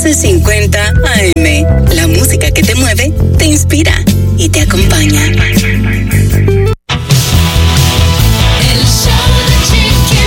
950 AM. La música que te mueve, te inspira y te acompaña. El show de Chiqui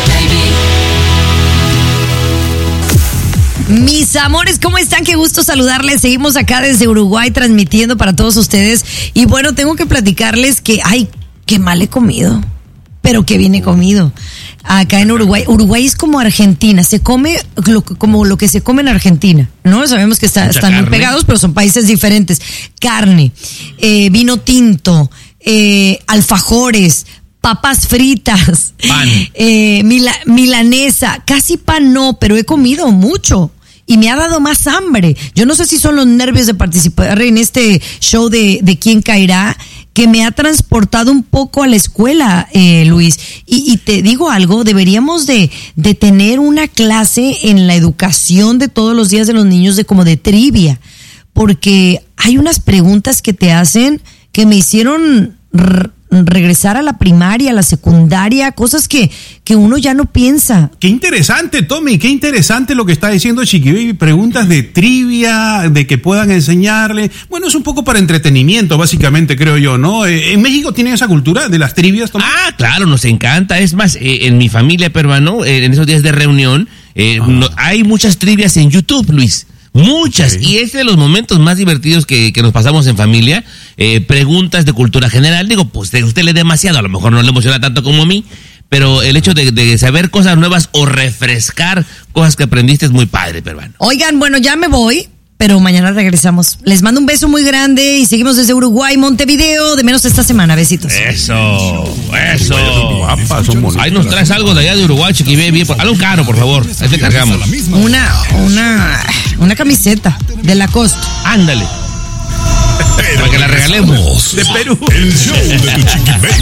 Baby. Mis amores, ¿cómo están? Qué gusto saludarles. Seguimos acá desde Uruguay transmitiendo para todos ustedes. Y bueno, tengo que platicarles que, ay, qué mal he comido. Pero qué bien he comido. Acá en Uruguay. Uruguay es como Argentina. Se come como lo que se come en Argentina, ¿no? Sabemos que están muy pegados, pero son países diferentes. Carne, vino tinto, alfajores, papas fritas, pan, milanesa. Casi pan no, pero he comido mucho. Y me ha dado más hambre. Yo no sé si son los nervios de participar en este show de Quién Caerá, que me ha transportado un poco a la escuela, Luis. Y te digo algo, deberíamos de tener una clase en la educación de todos los días de los niños como de trivia. Porque hay unas preguntas que te hacen que me hicieron regresar a la primaria, a la secundaria, cosas que uno ya no piensa. Qué interesante, Tommy, qué interesante lo que está diciendo Chiqui Baby. Preguntas de trivia, de que puedan enseñarle. Bueno, es un poco para entretenimiento, básicamente, creo yo, ¿no? ¿En México tienen esa cultura de las trivias, Tommy? Ah, claro, nos encanta. Es más, en mi familia peruana, en esos días de reunión, hay muchas trivias en YouTube, Luis. Muchas, okay. Y es de los momentos más divertidos que nos pasamos en familia. Preguntas de cultura general. Digo, pues usted lee demasiado, a lo mejor no le emociona tanto como a mí, pero el hecho de saber cosas nuevas o refrescar cosas que aprendiste es muy padre, peruano. Oigan, bueno, ya me voy, pero mañana regresamos. Les mando un beso muy grande y seguimos desde Uruguay, Montevideo, de menos esta semana. Besitos. Eso. Ahí nos traes algo de allá de Uruguay, Chiqui Baby. Algo caro, por favor. Ahí te cargamos. Una camiseta de Lacoste. Ándale. Para que la regalemos. De Perú. El show de tu Chiqui Baby.